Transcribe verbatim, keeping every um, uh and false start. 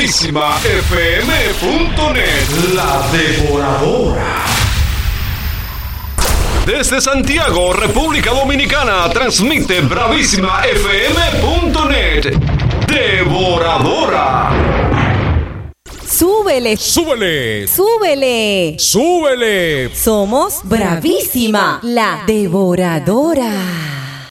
bravísima f m punto net. La Devoradora. Desde Santiago, República Dominicana, transmite bravísima f m punto net. Devoradora. Súbele, súbele, súbele, súbele. Somos bravísima, la Devoradora.